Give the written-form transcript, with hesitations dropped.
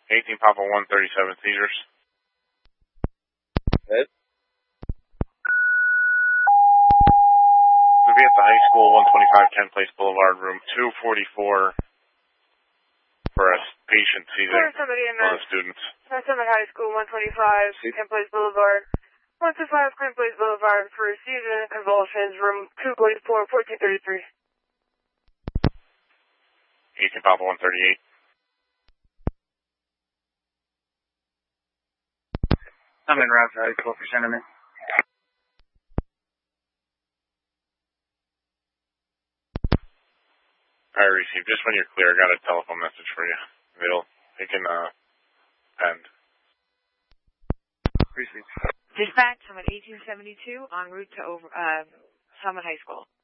18 Papa 137 seizures. Good. We'll be at the high school, 125 Kent Place Boulevard, room 244 for a patient seizing one of the students. Summit High School, 125 Kent Place Boulevard. 125 Kent Place Boulevard for seizing convulsions, room 244, 1433. 18 Papa 138. I'm in route to high school for sentiment. I received. Just when you're clear, I got a telephone message for you. It can end. Received. Dispatch, I'm at 1872 en route to Summit High School.